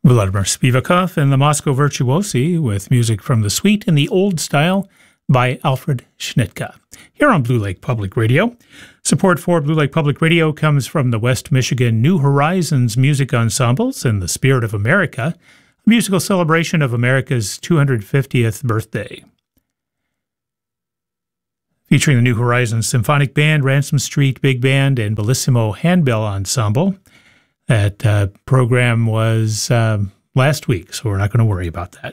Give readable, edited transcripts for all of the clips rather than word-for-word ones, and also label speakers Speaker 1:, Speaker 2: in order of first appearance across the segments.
Speaker 1: Vladimir Spivakov and the Moscow Virtuosi with music from the Suite in the Old Style by Alfred Schnittke. Here on Blue Lake Public Radio. Support for Blue Lake Public Radio comes from the West Michigan New Horizons Music Ensembles in the Spirit of America, a musical celebration of America's 250th birthday. Featuring the New Horizons Symphonic Band, Ransom Street Big Band, and Bellissimo Handbell Ensemble. That program was last week, so we're not going to worry about that.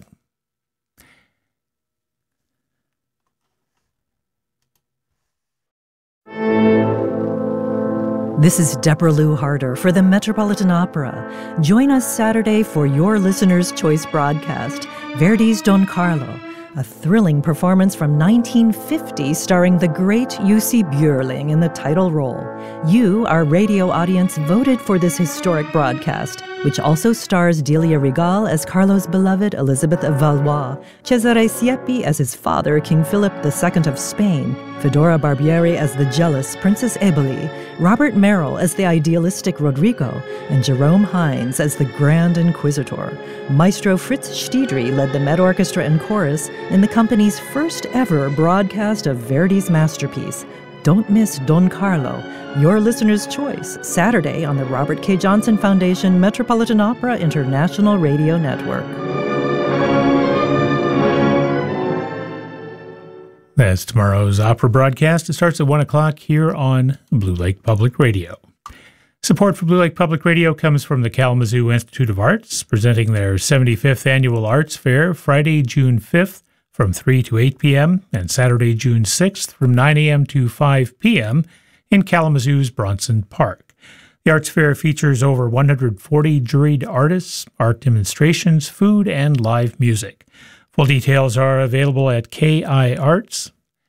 Speaker 2: This is Deborah Lou Harder for the Metropolitan Opera. Join us Saturday for your Listener's Choice broadcast, Verdi's Don Carlo, a thrilling performance from 1950 starring the great U.C. Björling in the title role. You, our radio audience, voted for this historic broadcast, which also stars Delia Regal as Carlo's beloved Elizabeth of Valois, Cesare Siepi as his father, King Philip II of Spain, Fedora Barbieri as the jealous Princess Eboli, Robert Merrill as the idealistic Rodrigo, and Jerome Hines as the Grand Inquisitor. Maestro Fritz Stiedry led the Met Orchestra and Chorus in the company's first ever broadcast of Verdi's masterpiece. Don't miss Don Carlo, your listener's choice, Saturday on the Robert K. Johnson Foundation Metropolitan Opera International Radio Network.
Speaker 1: That's tomorrow's opera broadcast. It starts at 1 o'clock here on Blue Lake Public Radio. Support for Blue Lake Public Radio comes from the Kalamazoo Institute of Arts, presenting their 75th Annual Arts Fair Friday, June 5th from 3 to 8 p.m. and Saturday, June 6th from 9 a.m. to 5 p.m. in Kalamazoo's Bronson Park. The Arts Fair features over 140 juried artists, art demonstrations, food, and live music. Full details are available at kiarts.org.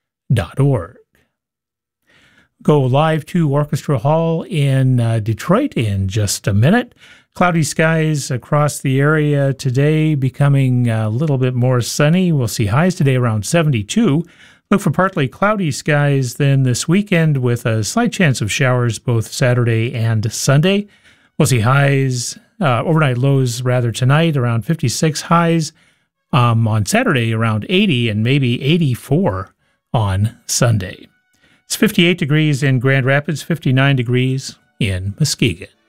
Speaker 1: Go live to Orchestra Hall in Detroit in just a minute. Cloudy skies across the area today, becoming a little bit more sunny. We'll see highs today around 72. Look for partly cloudy skies then this weekend with a slight chance of showers both Saturday and Sunday. We'll see highs, overnight lows rather tonight, around 56 highs. On Saturday, around 80 and maybe 84 on Sunday. It's 58 degrees in Grand Rapids, 59 degrees in Muskegon.